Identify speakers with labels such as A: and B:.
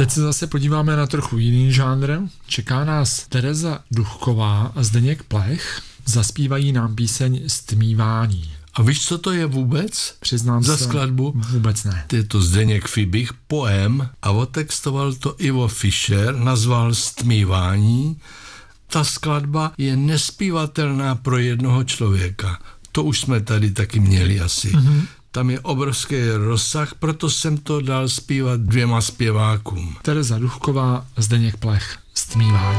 A: Teď se zase podíváme na trochu jiný žánr. Čeká nás Tereza Duchková a Zdeněk Plech. Zaspívají nám píseň Stmívání.
B: A víš, co to je vůbec?
A: Přiznám
B: za
A: se,
B: skladbu?
A: Vůbec ne.
B: Je to Zdeněk Fibich, poem, a otextoval to Ivo Fischer, nazval Stmívání. Ta skladba je nespívatelná pro jednoho člověka. To už jsme tady taky měli asi. Tam je obrovský rozsah, proto jsem to dal zpívat 2 zpěvákům.
A: Tereza Duchková, Zdeněk Plech, Stmívání.